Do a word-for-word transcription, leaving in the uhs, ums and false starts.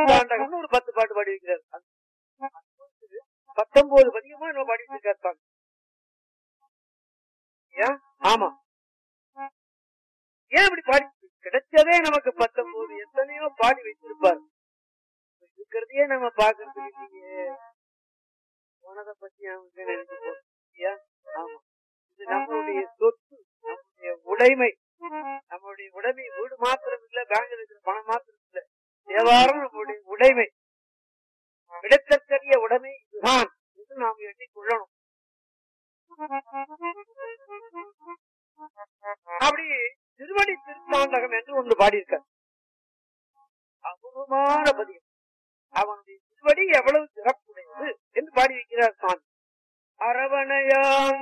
திருத்தாண்டகம்னு ஒரு பத்து பாட்டு பாடி வைக்கிறார். பத்தொன்பது பதிகமா நம்ம பாடிட்டு இருக்காரு. ஆமா, ஏன் அப்படி பாடி கிடைச்சதே நமக்கு பத்தொன்பது, எத்தனையோ பாடி வைத்திருப்பார். இருக்கிறதையே நம்ம பாக்குறது இல்லையே, போனதை பத்தி அவங்க நினைக்க போறோம். ஆமா, இது நம்மளுடைய சொத்து, நம்முடைய உடைமை. நம்மளுடைய உடைமை வீடு மாத்திரம் இல்ல, பேங்க்ல இருக்கிற பணம் மாத்திரம் இல்ல, தேவாரம் நம்முடைய உடைமை, கிடைத்தற்கரிய உடைமை இதுதான் என்று நாம் எண்ணிக்கொள்ளணும். அப்படி திருவடி திருத்தாண்டகம் என்று ஒன்று பாடியிருக்க, அபூர்வமான பதியம். அவனுடைய திருவடி எவ்வளவு சிறப்புடையது என்று பாடி வைக்கிறார் சுவாமி. அரவணையான்